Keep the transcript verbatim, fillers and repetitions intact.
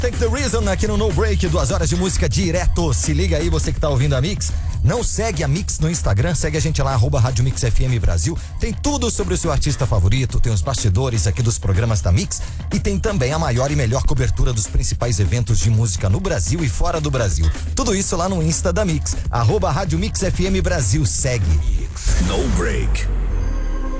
Take the Reason aqui no No Break, duas horas de música direto. Se liga aí, você que tá ouvindo a Mix. Não segue a Mix no Instagram, segue a gente lá, arroba Rádio Mix F M Brasil. Tem tudo sobre o seu artista favorito, tem os bastidores aqui dos programas da Mix e tem também a maior e melhor cobertura dos principais eventos de música no Brasil e fora do Brasil. Tudo isso lá no Insta da Mix, arroba Rádio Mix F M Brasil. Segue. No Break.